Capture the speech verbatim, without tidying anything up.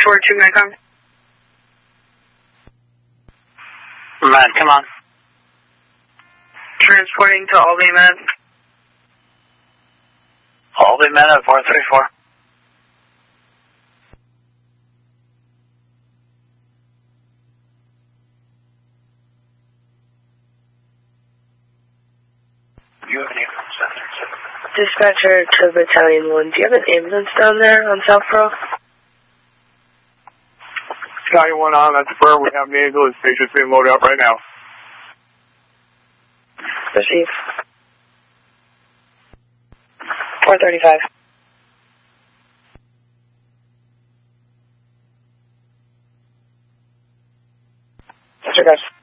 four two, Medcom. Med, come on. Transporting to Albany Med. Albany Med at four three four. You have an ambulance down there. Dispatcher to Battalion one. Do you have an ambulance down there on South Pro? Battalion one on, that's where we have an ambulance. Patient's being loaded up right now. Receive. four thirty-five. Disregard.